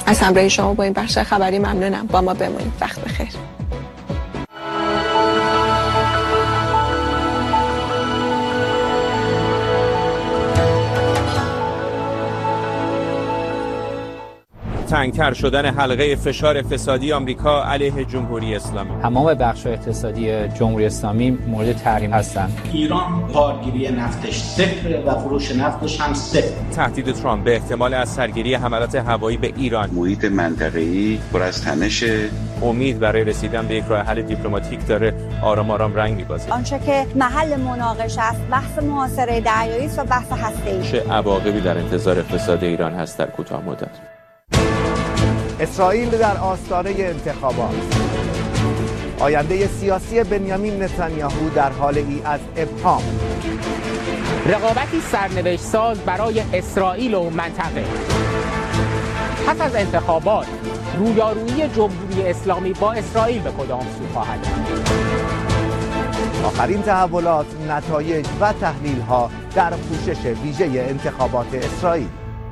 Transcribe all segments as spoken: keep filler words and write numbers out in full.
از همراهی شما با این بخش خبری ممنونم. با ما بمونید. وقت بخیر. تنگتر شدن حلقه فشار فسادی آمریکا علیه جمهوری اسلامی. تمام بخش اقتصادی جمهوری اسلامی مورد تحریم هستند. ایران کارگیری نفتش صفر و فروش نفتش هم صفر. تهدید ترامپ به احتمال از سرگیری حملات هوایی به ایران. محیط منطقه‌ای پر از تنش. امید برای رسیدن به یک راه حل دیپلماتیک داره آرام آرام رنگ می‌بازه. آنچه که محل مناقشه است بحث محاصره دریایی است و بحث هسته‌ای. چه عواقبی در انتظار فساد ایران هست در کوتاه مدت؟ اسرائیل در آستانه انتخابات. آینده سیاسی بنیامین نتانیاهو در حال ای از ابهام. رقابتی سرنوشت ساز برای اسرائیل و منطقه. پس از انتخابات رویارویی جمهوری اسلامی با اسرائیل به کدام سو خواهد رفت؟ آخرین تحولات، نتایج و تحلیل‌ها در پوشش ویژه انتخابات اسرائیل.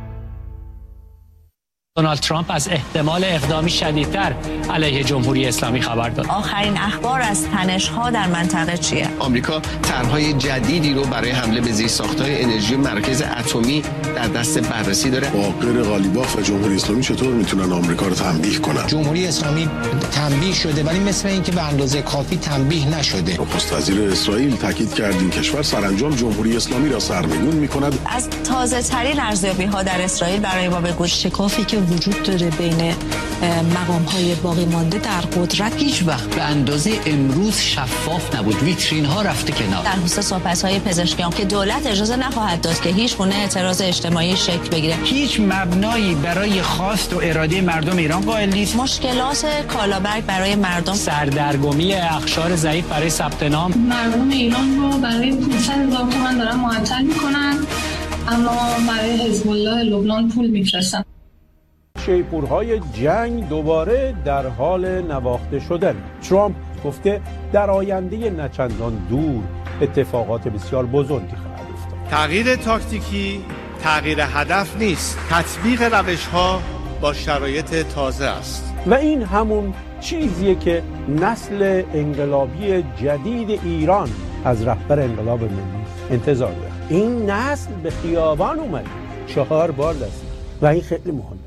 دونالد ترامپ از احتمال اقدامی شدیدتر علیه جمهوری اسلامی خبر داد. آخرین اخبار از تنش‌ها در منطقه چیه؟ آمریکا طرح‌های جدیدی رو برای حمله به زیرساخت‌های انرژی مرکز اتمی در دست بررسی داره. باقر غالیباف و جمهوری اسلامی چطور میتونن آمریکا رو تنبیه کنن؟ جمهوری اسلامی تنبیه شده ولی مثل اینکه به اندازه کافی تنبیه نشده. نخست وزیر اسرائیل تاکید کرد این کشور سرانجام جمهوری اسلامی را سرنگون می‌کند. از تازه‌ترین ارزیابی‌ها در اسرائیل برای ما بگو. شکافی که وجود داره بین مقام‌های باقی مانده در قدرت هیچ وقت به اندازه امروز شفاف نبود. ویترین ها رفته کنار. در خصوص صحبت‌های پزشکیان که دولت اجازه نخواهد داد که هیچ گونه اعتراض اجتماعی شکل بگیره. هیچ مبنایی برای خواست و اراده مردم ایران قائل نیست. مشکلات کالابرگ برای مردم، سردرگمی اقشار ضعیف برای ثبت نام. مردم ایران رو برای پانصد هزار تومان دارن معطل می‌کنن، اما برای حزب الله لبنان پول می‌فرستن. شیپورهای جنگ دوباره در حال نواخته شدن. ترامپ گفته در آینده نچندان دور اتفاقات بسیار بزرگی خواهد افتاد. تغییر تاکتیکی تغییر هدف نیست، تطبیق روش‌ها با شرایط تازه است. و این همون چیزیه که نسل انقلابی جدید ایران از رهبر انقلاب ملی انتظار داره. این نسل به خیابان اومد چهار بار دست و این خیلی مهمه.